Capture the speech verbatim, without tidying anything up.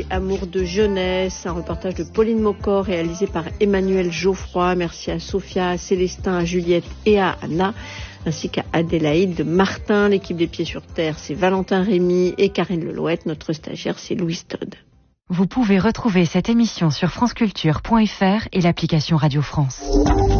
C'était Amour de jeunesse, un reportage de Pauline Mocor réalisé par Emmanuel Geoffroy. Merci à Sophia, à Célestin, à Juliette et à Anna, ainsi qu'à Adélaïde Martin. L'équipe des Pieds sur Terre, c'est Valentin Rémy et Karine Lelouette. Notre stagiaire, c'est Louise Todd. Vous pouvez retrouver cette émission sur franceculture point f r et l'application Radio France.